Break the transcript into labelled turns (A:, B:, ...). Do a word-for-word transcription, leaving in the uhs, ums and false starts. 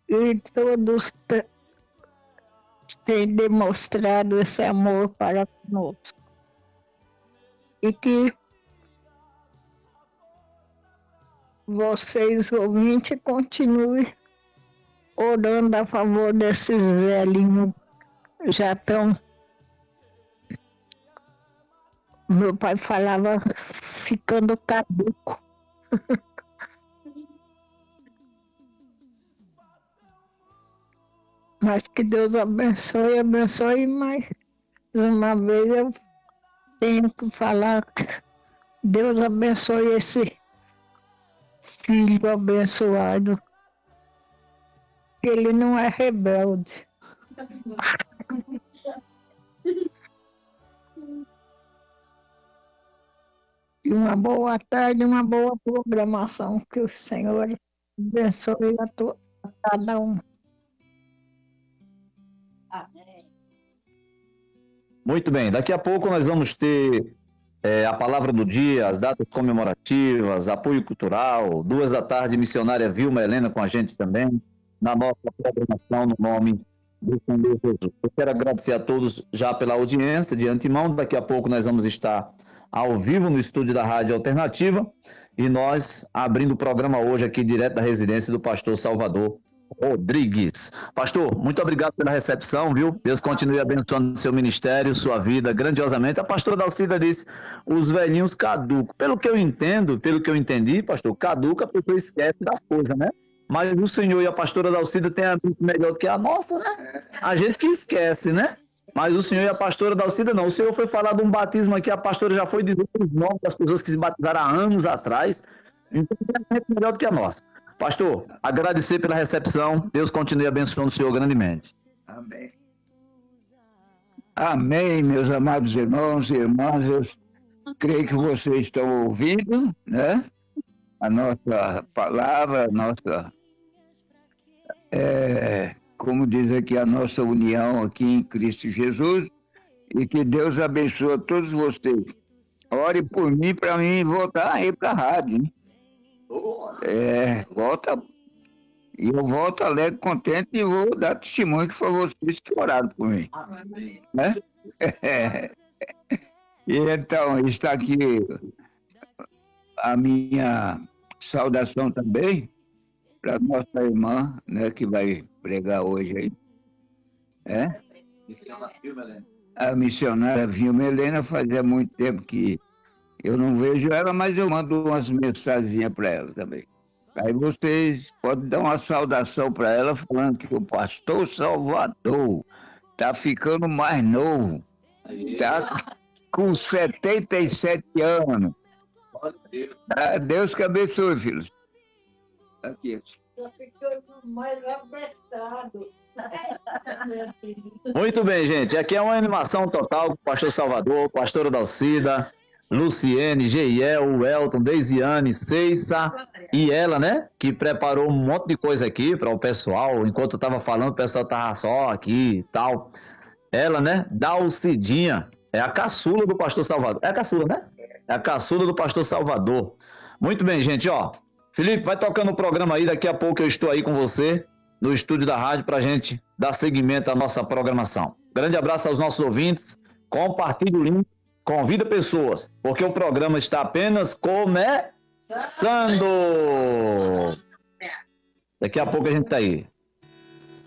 A: e todos t- têm demonstrado esse amor para conosco. E que vocês, ouvintes, continuem orando a favor desses velhinhos. Já estão. Meu pai falava ficando caduco. Mas que Deus abençoe, abençoe mais uma vez eu tenho que falar que Deus abençoe esse filho abençoado. Ele não é rebelde. E uma boa tarde, uma boa programação. Que o Senhor abençoe a, to- a cada um.
B: Muito bem, daqui a pouco nós vamos ter é, a palavra do dia, as datas comemorativas, apoio cultural, duas da tarde, missionária Vilma Helena com a gente também, na nossa programação no nome do Senhor Jesus. Eu quero agradecer a todos já pela audiência de antemão, daqui a pouco nós vamos estar ao vivo no estúdio da Rádio Alternativa e nós abrindo o programa hoje aqui direto da residência do pastor Salvador Rodrigues. Pastor, muito obrigado pela recepção, viu? Deus continue abençoando seu ministério, sua vida, grandiosamente. A pastora Dalcida disse, os velhinhos caducos. Pelo que eu entendo, pelo que eu entendi, pastor, caduca a pessoa esquece das coisas, né? Mas o senhor e a pastora Dalcida têm a mente melhor que a nossa, né? A gente que esquece, né? Mas o senhor e a pastora Dalcida não. O senhor foi falar de um batismo aqui, a pastora já foi dizer os nomes das pessoas que se batizaram há anos atrás. Então, tem a mente melhor do que a nossa. Pastor, agradecer pela recepção. Deus continue abençoando o senhor grandemente.
C: Amém. Amém, meus amados irmãos e irmãs. Eu creio que vocês estão ouvindo, né? A nossa palavra, a nossa, é, como diz aqui, a nossa união aqui em Cristo Jesus. E que Deus abençoe a todos vocês. Ore por mim, para mim voltar aí para a rádio, né? É, volta, e eu volto alegre, contente e vou dar testemunho que foi vocês que oraram por mim. Amém. Né? É. E então, está aqui a minha saudação também para nossa irmã, né, que vai pregar hoje aí. É? A missionária Vilma Helena, fazia muito tempo que eu não vejo ela, mas eu mando umas mensagens para ela também. Aí vocês podem dar uma saudação para ela, falando que o pastor Salvador está ficando mais novo. Está com setenta e sete anos. Ah, Deus que abençoe, filhos. Aqui.
A: Está ficando mais abestado.
B: Muito bem, gente. Aqui é uma animação total com o pastor Salvador, pastora Dalcida, Luciene, Geiel, Welton, Deisiane, Ceissa e ela, né? Que preparou um monte de coisa aqui para o pessoal. Enquanto eu estava falando, o pessoal estava só aqui e tal. Ela, né? Dalcidinha. É a caçula do pastor Salvador. É a caçula, né? É a caçula do pastor Salvador. Muito bem, gente, ó. Felipe, vai tocando o programa aí. Daqui a pouco eu estou aí com você no estúdio da rádio para a gente dar seguimento à nossa programação. Grande abraço aos nossos ouvintes. Compartilhe o link. Convida pessoas, porque o programa está apenas começando. Daqui a pouco a gente está aí.